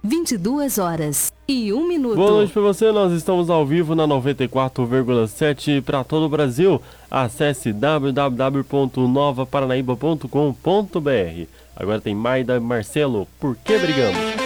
22h01. Boa noite para você, nós estamos ao vivo na 94,7 para todo o Brasil. Acesse www.novaparanaíba.com.br. Agora tem Maida e Marcelo, Por que Brigamos?